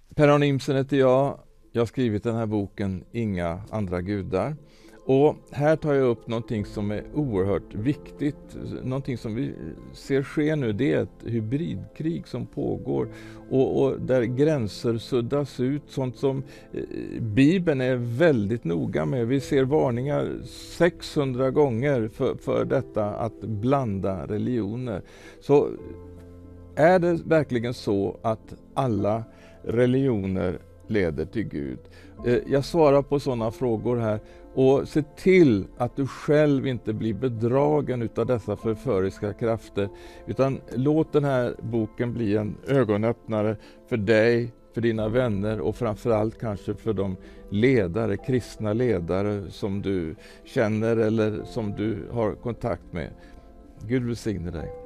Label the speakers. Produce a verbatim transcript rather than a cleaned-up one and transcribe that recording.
Speaker 1: Per-Arne Imsen heter jag. Jag har skrivit den här boken Inga andra gudar. Och här tar jag upp någonting som är oerhört viktigt. Någonting som vi ser ske nu, det är ett hybridkrig som pågår. Och, och där gränser suddas ut. Sånt som eh, Bibeln är väldigt noga med. Vi ser varningar sexhundra gånger för, för detta att blanda religioner. Så är det verkligen så att alla religioner leder till Gud? Jag svarar på sådana frågor här, och se till att du själv inte blir bedragen utav dessa förföriska krafter, utan låt den här boken bli en ögonöppnare för dig, för dina vänner och framförallt kanske för de ledare, kristna ledare som du känner eller som du har kontakt med. Gud välsigne dig.